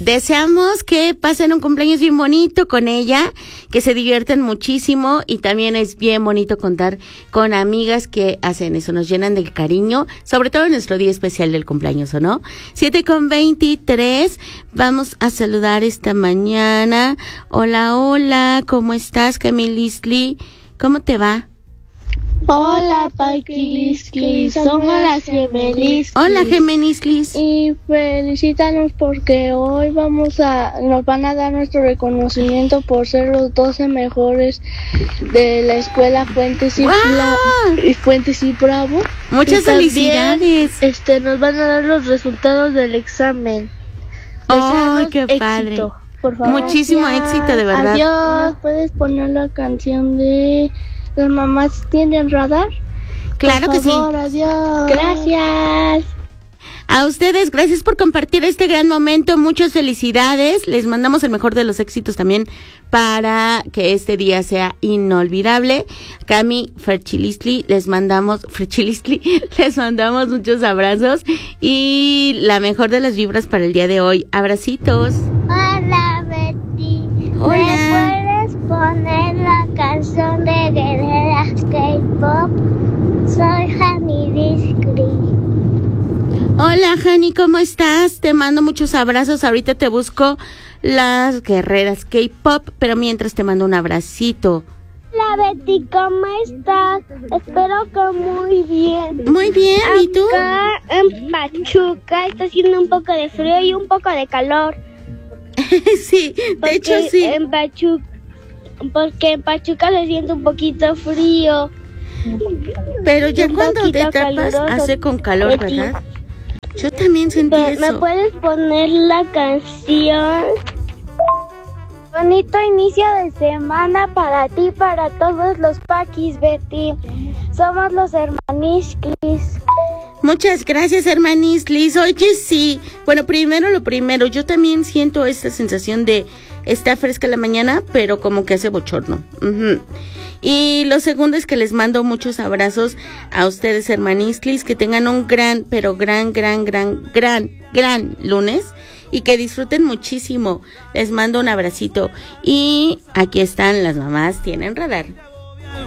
Deseamos que pasen un cumpleaños bien bonito con ella, que se diviertan muchísimo y también es bien bonito contar con amigas que hacen eso, nos llenan de cariño, sobre todo en nuestro día especial del cumpleaños, ¿o no? 7:23, vamos a saludar esta mañana. Hola, ¿cómo estás, Camilisli? ¿Cómo te va? Hola, Paquilisli, somos las Gemelislis. Hola, Gemelislis. Y felicítanos porque hoy nos van a dar nuestro reconocimiento por ser los 12 mejores de la escuela Fuentes y, Fuentes y Bravo. Muchas y también, felicidades. Nos van a dar los resultados del examen. ¡Ay, qué éxito, padre! Por favor. Muchísimo éxito, de verdad. Adiós, ¿puedes poner la canción de ¿Las mamás tienen radar? Claro que sí. Por favor, adiós. Gracias. A ustedes, gracias por compartir este gran momento. Muchas felicidades. Les mandamos el mejor de los éxitos también para que este día sea inolvidable. Cami, Ferchilistli, les mandamos muchos abrazos y la mejor de las vibras para el día de hoy. Abracitos. Hola, Betty. Hola. ¿Me puedes poner la canción de Guerreras K-Pop? Soy Jamilisli. Hola, Jani, ¿cómo estás? Te mando muchos abrazos. Ahorita te busco las guerreras K-Pop, pero mientras te mando un abracito. Hola, Betty, ¿cómo estás? Espero que muy bien. Muy bien, ¿y tú? Acá en Pachuca está haciendo un poco de frío y un poco de calor. Sí, de hecho sí. Porque en Pachuca se siente un poquito frío. Pero ya un cuando te poquito tapas caluroso. hace con calor, Betty. ¿verdad? Yo también sentí ¿Me eso. puedes poner la canción? Bonito inicio de semana para ti, para todos los Paquis, Betty. Somos los hermanisquis. Muchas gracias, hermanislis. Oye, sí. Bueno, lo primero, yo también siento esta sensación de está fresca la mañana, pero como que hace bochorno. Uh-huh. Y lo segundo es que les mando muchos abrazos a ustedes, hermanislis, que tengan un gran, pero gran lunes y que disfruten muchísimo. Les mando un abracito. Y aquí están, las mamás tienen radar.